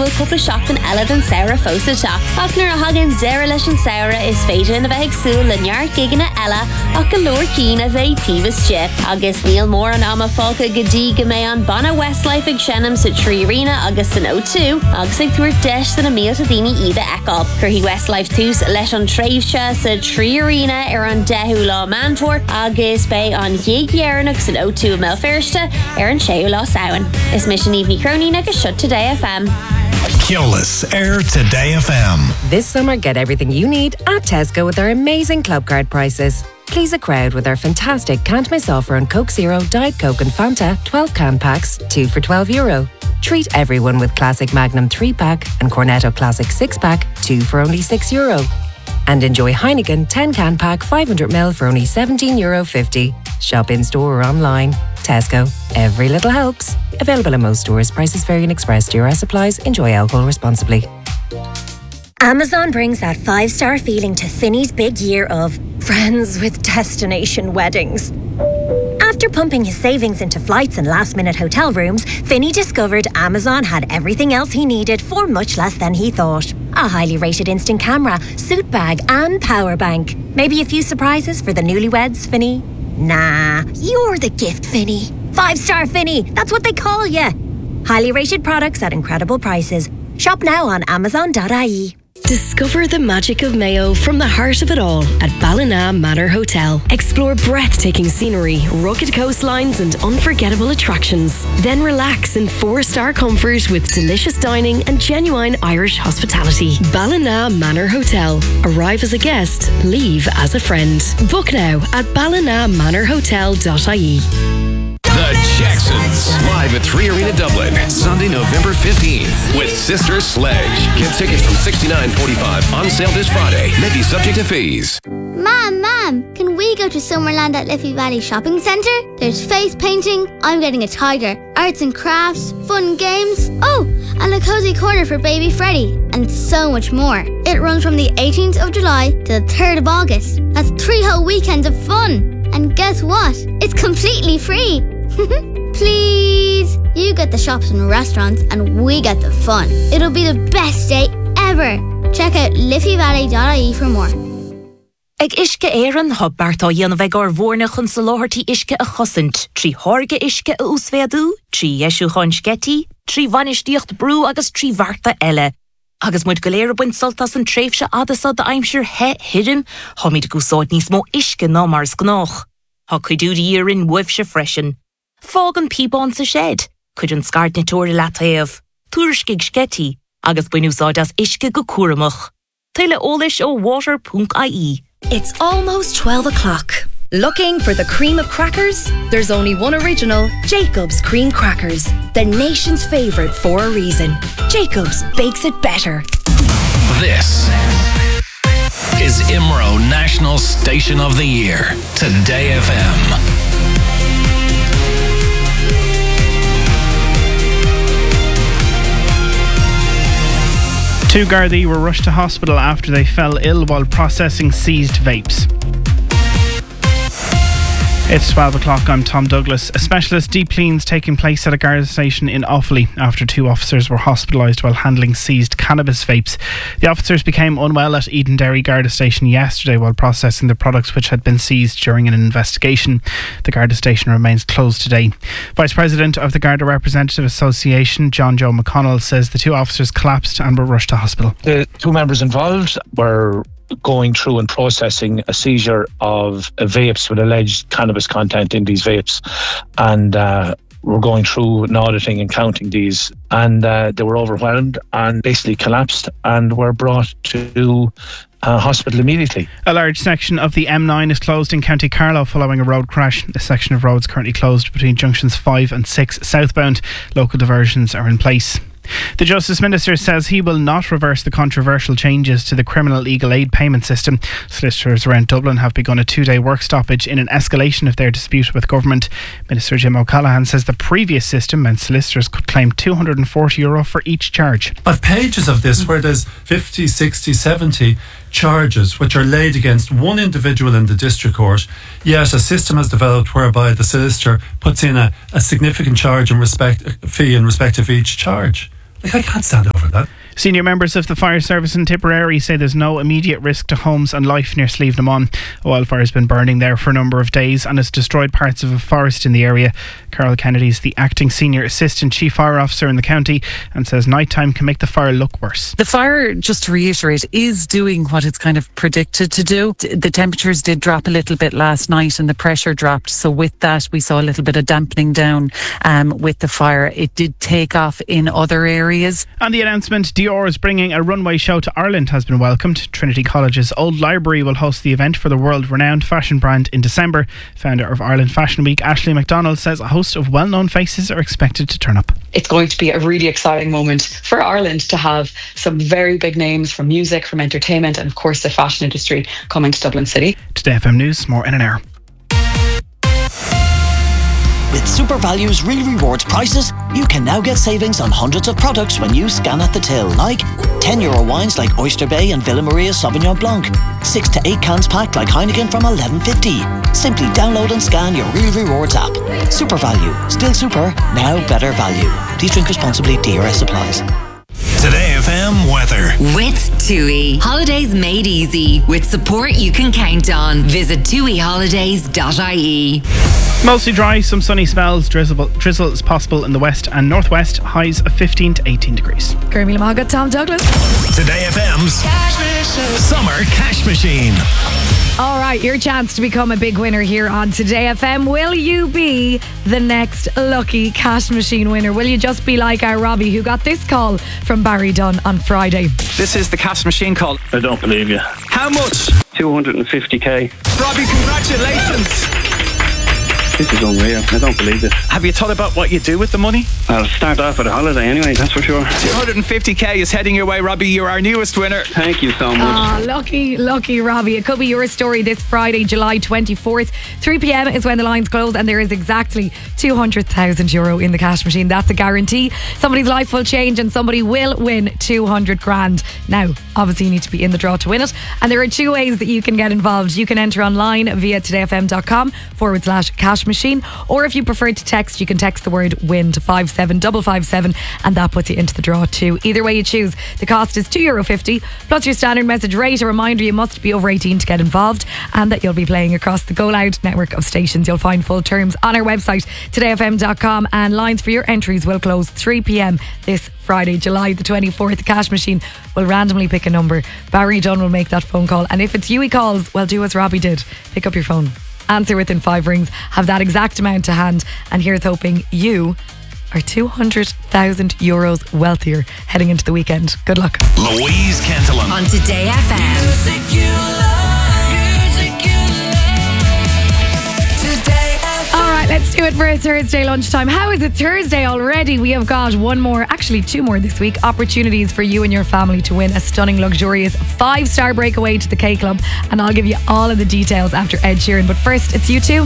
cool couple shopping Ella and Sarah Fosa Shop. Ochner a Hagen Zara and Sarah is Faja in a Veg Soul and Yard Gigana Ella, Ocalor Keen of a Tivas Chip. August Neil Moore and Ama Falka Gadi Gameon Bonna Westlife ag Shenham sa Tririna August an O2. August ag Thur Desh than a meal to Dini Ida Ekop. Curhi Westlife Tus Lesh on Travesha sa Tririna Eran Dehu Law Mantor. August Bay on Yig Yeranux and O2 Melfirsta Eran Sheu Law Sowen. Is Mission Evening Crony Naga Shut Today FM. Keolis Air Today FM. This summer, get everything you need at Tesco with our amazing club card prices. Please a crowd with our fantastic Can't Miss offer on Coke Zero, Diet Coke and Fanta 12 can packs, 2 for €12. Treat everyone with Classic Magnum 3-pack and Cornetto Classic 6-pack, 2 for only €6. And enjoy Heineken 10 can pack 500ml for only €17.50. Shop in store or online. Tesco. Every little helps. Available in most stores. Prices vary and express. DRS applies. Enjoy alcohol responsibly. Amazon brings that 5-star feeling to Finney's big year of friends with destination weddings. After pumping his savings into flights and last-minute hotel rooms, Finney discovered Amazon had everything else he needed for much less than he thought. A highly rated instant camera, suit bag and power bank. Maybe a few surprises for the newlyweds, Finney? Nah, you're the gift, Finney. 5-star Finney, that's what they call you. Highly rated products at incredible prices. Shop now on Amazon.ie. Discover the magic of Mayo from the heart of it all at Ballina Manor Hotel. Explore breathtaking scenery, rugged coastlines and unforgettable attractions. Then relax in 4-star comfort with delicious dining and genuine Irish hospitality. Ballina Manor Hotel. Arrive as a guest, leave as a friend. Book now at ballinamanorhotel.ie. The Jacksons, live at 3 Arena Dublin, Sunday, November 15th, with Sister Sledge. Get tickets from $69.45, on sale this Friday. May be subject to fees. Mom, can we go to Summerland at Liffey Valley Shopping Centre? There's face painting, I'm getting a tiger, arts and crafts, fun games, and a cozy corner for baby Freddie, and so much more. It runs from the 18th of July to the 3rd of August. That's 3 whole weekends of fun. And guess what? It's completely free. Please. You get the shops and restaurants and we get the fun. It'll be the best day ever. Check out liffeyvalley.ie for more. Ag isce éireann hobbartá dhéanamh ar bhórna chun sa láthirtí isce a chosint, trí thorga isce a úsféadú, trí eisiú chun scetí, trí bhainisteocht brú agus trí bharta eile. Agus muid go léir buint soltas an tréimhse adasa de aimsir hirim, ha míid gúsáid níos mó isce ná mars gnách. Ha cuidú dírin wibse freisin. Fág an píbán sa shed, cuid an scart na tóir lataíomh, túriscig scetí, agus buinúsáid as isce go cuaramach. Taile ólis ó water.ie. It's almost 12 o'clock. Looking for the cream of crackers? There's only one original, Jacob's Cream Crackers. The nation's favourite for a reason. Jacob's bakes it better. This is IMRO National Station of the Year, Today FM. Two Gardaí were rushed to hospital after they fell ill while processing seized vapes. It's 12 o'clock, I'm Tom Douglas. A specialist deep clean's taking place at a Garda station in Offaly after 2 officers were hospitalised while handling seized cannabis vapes. The officers became unwell at Edenderry Garda station yesterday while processing the products which had been seized during an investigation. The Garda station remains closed today. Vice President of the Garda Representative Association, John Joe McConnell, says the 2 officers collapsed and were rushed to hospital. The 2 members involved were going through and processing a seizure of vapes with alleged cannabis content in these vapes, and we're going through and auditing and counting these, and they were overwhelmed and basically collapsed and were brought to hospital immediately. A large section of the M9 is closed in County Carlow following a road crash. The section of road is currently closed between junctions 5 and 6 southbound. Local diversions are in place. The Justice Minister says he will not reverse the controversial changes to the criminal legal aid payment system. Solicitors around Dublin have begun a 2-day work stoppage in an escalation of their dispute with government. Minister Jim O'Callaghan says the previous system meant solicitors could claim €240 for each charge. I've pages of this where there's 50, 60, 70 charges which are laid against one individual in the district court, yet a system has developed whereby the solicitor puts in a significant charge fee in respect of each charge. Like, I can't stand over that. Senior members of the fire service in Tipperary say there's no immediate risk to homes and life near Slieve na Mon. A wildfire has been burning there for a number of days and has destroyed parts of a forest in the area. Carol Kennedy is the acting senior assistant chief fire officer in the county and says nighttime can make the fire look worse. The fire, just to reiterate, is doing what it's kind of predicted to do. The temperatures did drop a little bit last night and the pressure dropped. So with that, we saw a little bit of dampening down with the fire. It did take off in other areas. And the announcement, Dior is bringing a runway show to Ireland, has been welcomed. Trinity College's Old Library will host the event for the world-renowned fashion brand in December. Founder of Ireland Fashion Week, Ashley MacDonald, says a host of well-known faces are expected to turn up. It's going to be a really exciting moment for Ireland to have some very big names from music, from entertainment, and of course the fashion industry coming to Dublin City. Today FM News, more in an hour. With SuperValue's Real Rewards prices, you can now get savings on hundreds of products when you scan at the till, like €10 wines like Oyster Bay and Villa Maria Sauvignon Blanc, 6 to 8 cans packed like Heineken from $11.50. Simply download and scan your Real Rewards app. SuperValue, still super, now better value. Please drink responsibly, DRS applies. Today FM weather. With TUI. Holidays made easy. With support you can count on. Visit tuiholidays.ie. Mostly dry, some sunny spells. Drizzle is possible in the west and northwest. Highs of 15 to 18 degrees. Kermie Lamaga, Tom Douglas. Today FM's Summer Cash Machine. All right, your chance to become a big winner here on Today FM. Will you be the next lucky cash machine winner? Will you just be like our Robbie, who got this call from Barry Dunn on Friday? This is the cash machine call. I don't believe you. How much? 250k. Robbie, congratulations. This is unreal. I don't believe this. Have you thought about what you do with the money? I'll start off with a holiday anyway, that's for sure. 250k is heading your way, Robbie. You're our newest winner. Thank you so much. Lucky Robbie. It could be your story this Friday, July 24th. 3 p.m. is when the lines close, and there is exactly €200,000 in the cash machine. That's a guarantee. Somebody's life will change and somebody will win 200 grand. Now, obviously you need to be in the draw to win it. And there are two ways that you can get involved. You can enter online via todayfm.com/cash machine, or if you prefer to text, you can text the word win to 57557 and that puts you into the draw too. Either way you choose, the cost is €2.50 plus your standard message rate. A reminder, you must be over 18 to get involved, and that you'll be playing across the Go Loud network of stations. You'll find full terms on our website todayfm.com, and lines for your entries will close 3 p.m. this Friday, July the 24th. The cash machine will randomly pick a number. Barry Dunn will make that phone call, and if it's you he calls, well, do as Robbie did, pick up your phone, answer within 5 rings, have that exact amount to hand, and here's hoping you are €200,000 wealthier heading into the weekend. Good luck. Louise Cantillon on Today FM. Alright, let's do it for a Thursday lunchtime. How is it Thursday already? We have got two more this week. Opportunities for you and your family to win a stunning, luxurious 5-star breakaway to the K Club. And I'll give you all of the details after Ed Sheeran. But first, it's U2.